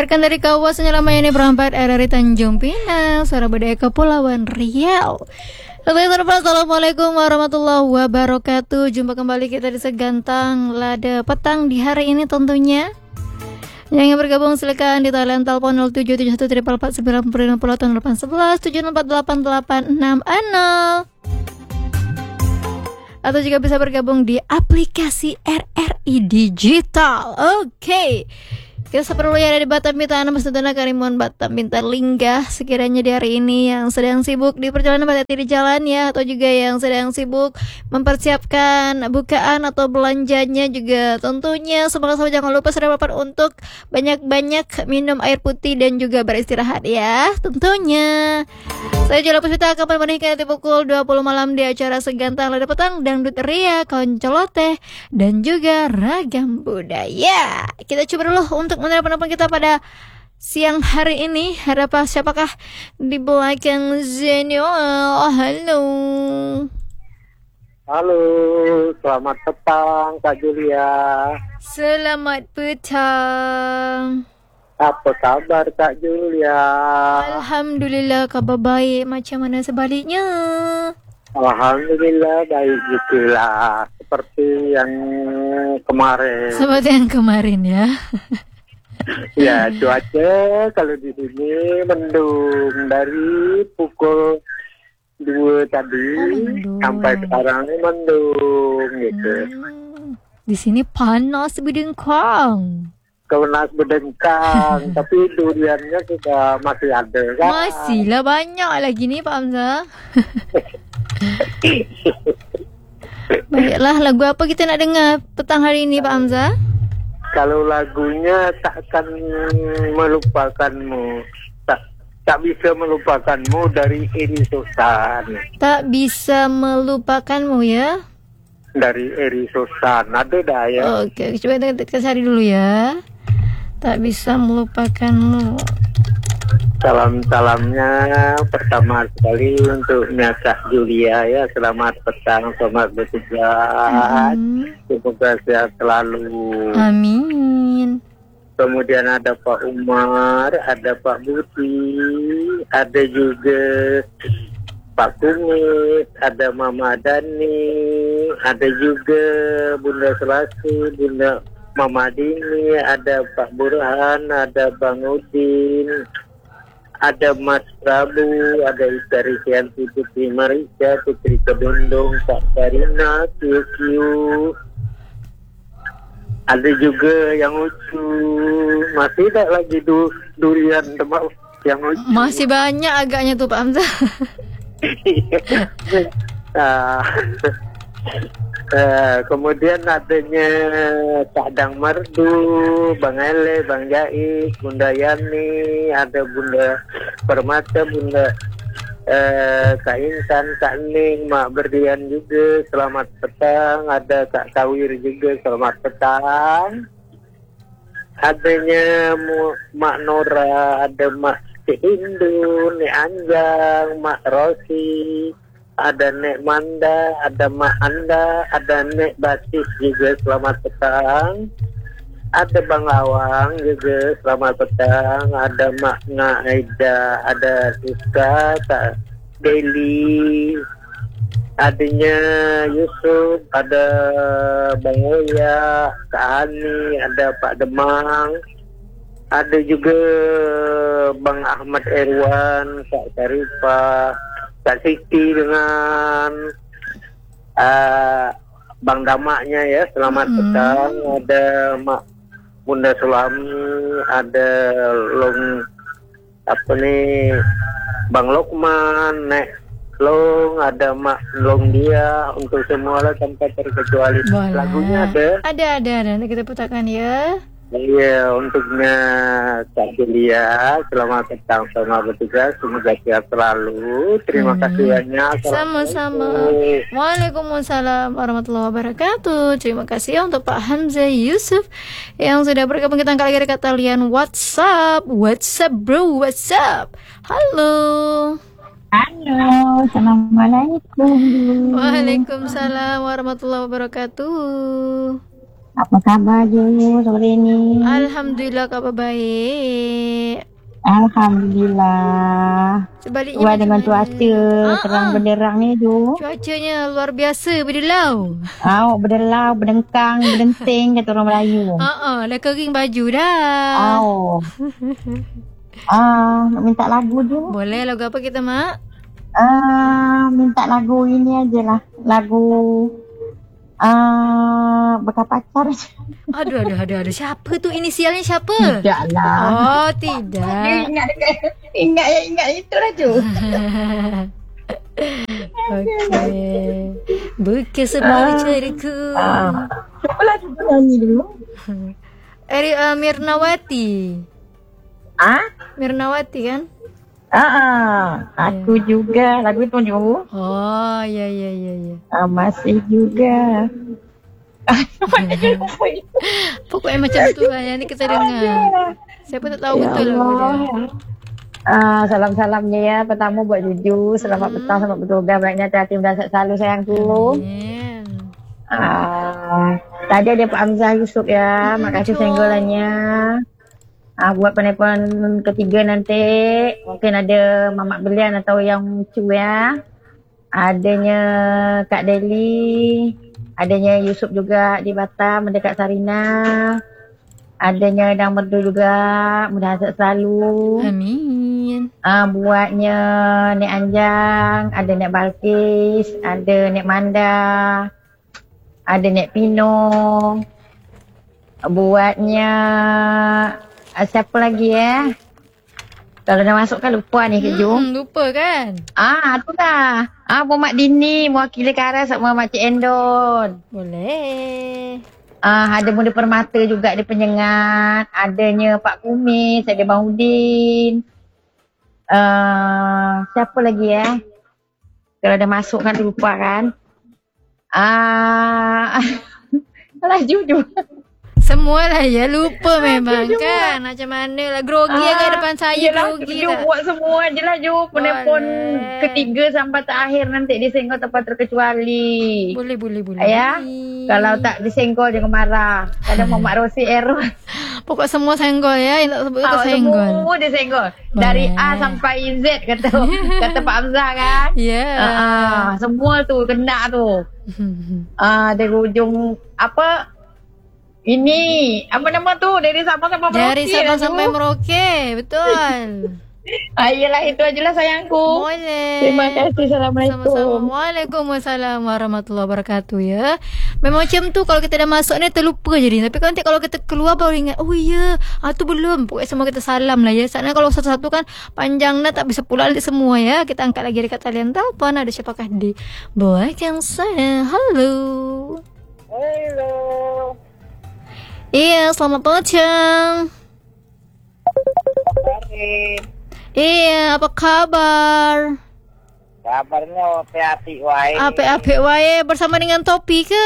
Rekan dari kawasan Ramayana berempat RRI Tanjung Pinang, Surabaya Kepulauan Riau. Assalamualaikum warahmatullahi wabarakatuh. Jumpa kembali kita di Segantang Lada Petang di hari ini tentunya. Yang ingin bergabung silakan di talian telepon 0771 atau juga bisa bergabung di aplikasi RRI Digital. Oke. Kita seperti yang ada di Batam Bintan, Mas Tentana Karimun Batam Bintan Linggah. Sekiranya di hari ini yang sedang sibuk di perjalanan hati-hati di jalan ya, atau juga yang sedang sibuk mempersiapkan bukaan atau belanjanya juga tentunya semoga jangan lupa sarapan untuk banyak-banyak minum air putih dan juga beristirahat ya tentunya. Saya Jola Puspita akan menemani di pukul 20 malam di acara Segantang Lada Petang, Dangdut Ria, Koncoloteh, dan juga Ragam Budaya. Kita coba dulu untuk menerima penonton kita pada siang hari ini. Ada apa? Siapakah di belakang Zenio? Halo. Halo, selamat petang Kak Julia. Selamat petang. Apa kabar Kak Julia? Alhamdulillah kabar baik. Macam mana sebaliknya? Alhamdulillah baik gitulah. Seperti yang kemarin. Seperti yang kemarin ya. Ya, cuaca kalau di sini mendung dari pukul 2 tadi sampai sekarang ini mendung gitu. Di sini panas bidengkang. Kebenas berdengkang, tapi duriannya sudah masih ada kan? Masih lah, banyak lagi nih Pak Hamzah. Baiklah, lagu apa kita nak dengar petang hari ini Pak Hamzah? Kalau lagunya takkan melupakanmu, tak bisa melupakanmu dari Eri Susan. Tak bisa melupakanmu ya? Dari Eri Susan, ada dah ya. Oke, coba kita cari dulu ya. Tak bisa melupakanmu. Salam-salamnya pertama sekali untuk Kak Julia ya. Selamat petang, selamat bertugas. Semoga sehat selalu. Amin. Kemudian ada Pak Umar, ada Pak Budi, ada juga Pak Kumis, ada Mama Dani, ada juga Bunda Selasi, Bunda Mama Dini, ada Pak Burhan, ada Bang Udin, ada Mas Prabu, ada Istri Sianti, Putri Marisa, Putri Kedundung, Kak Karina, Kiu. Ada juga yang lucu. Masih tak lagi durian teman yang lucu. Masih banyak agaknya tuh Pak Hamzah. Kemudian adanya Kak Dang Merdu, Bang Ele, Bang Jais, Bunda Yani, ada Bunda Permata, Bunda Kak Intan, Kak Ning, Mak Berdian juga, selamat petang. Ada Kak Kawir juga, selamat petang. Adanya Mak Nora, ada Mak Hindu, Nek Anjang, Mak Rosi, ada Nek Manda, ada Mak Anda, ada Nek Basis juga, selamat petang. Ada Bang Awang juga, selamat petang. Ada Mak Aida, ada Siska, Kak Deli, adanya Yusuf, ada Bang Oya, Kak Ani, ada Pak Demang, ada juga Bang Ahmad Erwan, Kak Syarifah, Kak Siti dengan Bang Damaknya ya, selamat petang. Ada Mak Bunda Sulami, ada Bang Lokman, Nek Long, ada Mak Long dia, untuk semua lah tanpa terkecuali. Boleh. Lagunya ada. Nanti kita putarkan ya. Iya, untuknya Kak Julia, selamat petang, selamat bertugas, semoga sehat selalu. Terima kasih banyak. Sama-sama. Waalaikumsalam warahmatullahi wabarakatuh. Terima kasih ya untuk Pak Hamzah Yusuf yang sudah bergabung. Kita angkat lagi dekat talian WhatsApp bro, WhatsApp. Halo. Halo, Assalamualaikum. Waalaikumsalam warahmatullahi wabarakatuh. Apa kabar Ju sore ni? Alhamdulillah kabar baik. Alhamdulillah. Sebaliknya Wah, macam dengan mana? cuaca terang benderang ni Ju. Cuacanya luar biasa berdelau. Berdelau, berdengkang, berdenting kata orang Melayu. Dah kering baju dah. Nak minta lagu Ju. Boleh lagu apa kita, Mak? Minta lagu ini aje lah. Lagu bekas pacar. Aduh. Siapa tu? Inisialnya siapa? Tidaklah. Oh, tidak. Ingat itu lah Ju. Okey. Bukan sebab cariku. Siapa lah Ju nyanyi dulu? Mirnawati. Mirnawati kan? Aku juga lagu itu Ju. Oh, ya. Masih juga. Mana je lupa itu. Pokoknya macam tu lah yang ni kita dengar. Siapa tak tahu betul lagu dia. Salam-salamnya ya. Pertama buat Juju. Selamat petang, selamat bertugas. Baiknya hati-hati dan selalu sayangku. Amin. Tadi ada Pak Hamzah Yusuf ya. Makasih senggolannya. Buat penelpon ketiga nanti mungkin ada Mamak Belian atau yang Cu ya. Adanya Kak Deli, adanya Yusuf juga di Batam mendekat Sarina. Adanya Dang Merdu juga, mudah sehat selalu. Amin. Buatnya Nek Anjang, ada Nek Balkis, ada Nek Manda, ada Nek Pino. Buatnya siapa lagi ya? Kalau dah masuk kan lupa ni Kak Ju. Lupa kan? Tu dah. Muhammad Dini, mewakili Karas sama Makcik Endon. Boleh. Ada Bunda Permata juga di Penyengat. Adanya Pak Kumis, ada Bang Udin. Siapa lagi ya? Kalau dah masuk kan lupa kan? Alah Ju. Semualah ya lupa memang kan. Macam mana lah grogi kat depan saya grogi tak? Buat semua je lah Ju. Penelpon ketiga sampai terakhir nanti disenggol tanpa terkecuali. Boleh. Ya. Kalau tak disenggol jangan marah. Kadang Mamak Rosi error. Pokok semua senggol ya. Yang tak sebut tu senggol. Semua disenggol. Dari A sampai Z kata Pak Hamzah kan. Ya. Semua tu kena tu. Dari ujung apa? Ini apa nama tu dari Sabang sampai Merauke. Dari Sabang sampai Merauke, betul. Yelah itu ajalah sayangku. Boleh. Terima kasih. Assalamualaikum. Sama-sama. Waalaikumsalam warahmatullahi wabarakatuh ya. Memang macam tu kalau kita dah masuk ni terlupa jadi. Tapi nanti kalau kita keluar baru ingat, oh ya, tu belum. Pokoknya semua kita salam lah ya. Sana kalau satu-satu kan panjang dah tak bisa pula semua ya. Kita angkat lagi dekat talian telefon. Ada siapakah di belakang saya? Halo. Iya, selamat datang. Iya, apa kabar? Kabarnya api-api wae. Api-api wae bersama dengan Topi ke?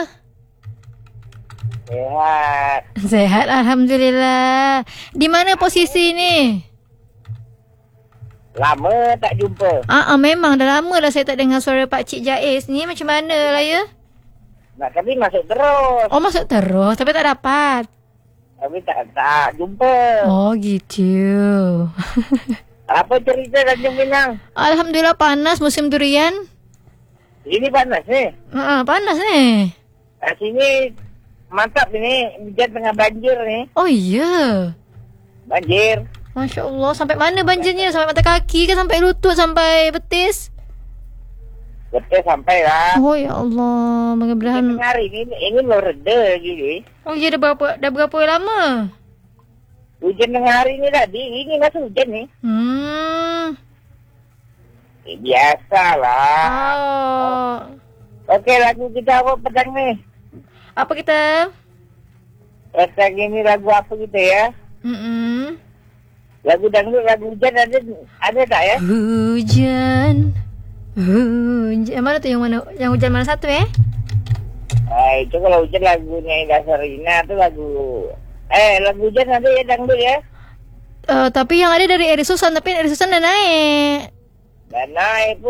Sehat. Sehat, alhamdulillah. Di mana posisi ni? Lama tak jumpa. Memang dah lama dah saya tak dengar suara Pak Cik Jais ni. Macam mana lah ya? Nak kami masuk terus. Oh, masuk terus tapi tak dapat. Tapi tak jumpa. Oh, gitu. Apa cerita Tanjung Pinang? Alhamdulillah panas musim durian. Ini panas ni. Panas ni. Sini mantap ini. Hujan tengah banjir ni. Oh iya. Banjir. Masya Allah. Sampai mana banjirnya? Sampai mata kaki ke? Sampai lutut? Sampai betis? Betul sampai lah. Oh ya Allah. Mudah-mudahan. Hari ini baru reda lagi. Oh iya dah berapa lama? Hujan tengah hari ni tadi. Ini masih hujan ni. Biasalah. Okey, lagu kita apa petang ni? Apa kita? Petang ini lagu apa kita ya? Lagu dangdut, lagu hujan ada tak ya? Hujan. Mana tu yang mana? Yang hujan mana satu Itu kalau hujan lagunya Indah Sarina tu lagu hujan ada ya dangdut ya. Tapi yang ada dari Eri Susan, tapi Eri Susan dah naik. Dah naik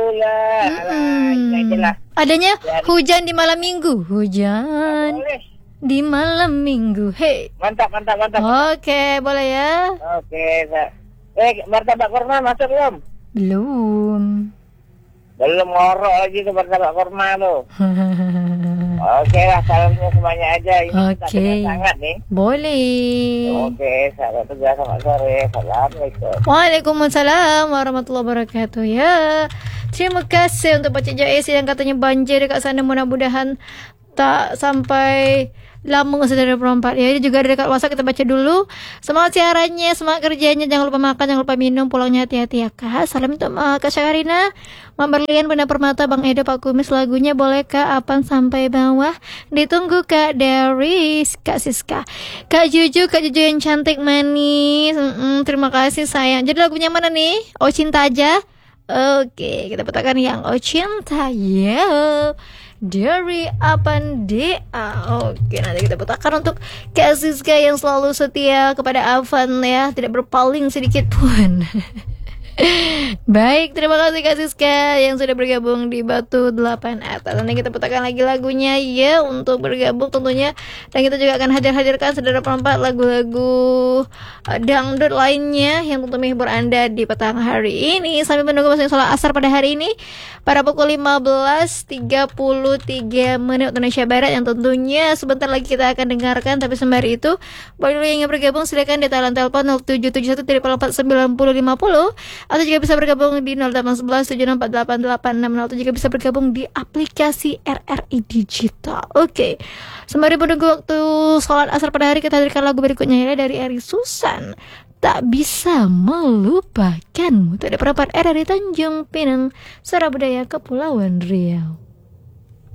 pula. Alah, lah. Adanya hujan di malam minggu. Hujan. di malam minggu. Hey. Mantap. Oke, boleh ya? Oke, martabak kurma masuk belum? Belum. Belum ngorok lagi ke martabak kurma lo. Oke lah, salamnya semuanya aja. Ini Oke. sangat nih. Boleh. Oke, salam juga, selamat sore. Assalamualaikum. Waalaikumsalam warahmatullahi wabarakatuh ya. Terima kasih untuk Pak Cik Jais yang katanya banjir dekat sana, mudah-mudahan tak sampai lama saudara perempat ya. Ini juga ada dekat WhatsApp, kita baca dulu. Semangat siarannya, semangat kerjanya, jangan lupa makan, jangan lupa minum, pulangnya hati-hati ya Kak. Salam untuk Kak Syakarina, Mak Berlian, Bunda Permata, Bang Edo, Pak Kumis. Lagunya boleh Kak, Apan sampai bawah. Ditunggu Kak dari Kak Siska. Kak Juju yang cantik manis. Terima kasih sayang. Jadi lagunya mana nih? Oh Cinta Aja. Oke, kita putarkan yang Oh Cinta ya dari Apan DA. Oke, nanti kita putarkan untuk Kak Siska yang selalu setia kepada Avan ya, tidak berpaling sedikit pun. Baik, terima kasih Kak Siska yang sudah bergabung di Batu 8 Atas. Nanti kita putarkan lagi lagunya ya untuk bergabung tentunya. Dan kita juga akan hadirkan saudara perempat lagu-lagu dangdut lainnya yang tentu menghibur Anda di petang hari ini sambil menunggu masuk sholat asar pada hari ini pada pukul 15.33 Indonesia Barat, yang tentunya sebentar lagi kita akan dengarkan. Tapi sembari itu, bagi dulu yang ingin bergabung silakan di talian telepon 0771 atau juga bisa bergabung di 0811 76488860 atau juga bisa bergabung di aplikasi RRI Digital. Oke. Sembari menunggu waktu sholat asar pada hari, kita hadirkan lagu berikutnya ya dari Eri Susan. Tak bisa melupakanmu. Tidak ada perempat RRI Tanjung Pinang, Suara Budaya Kepulauan Riau.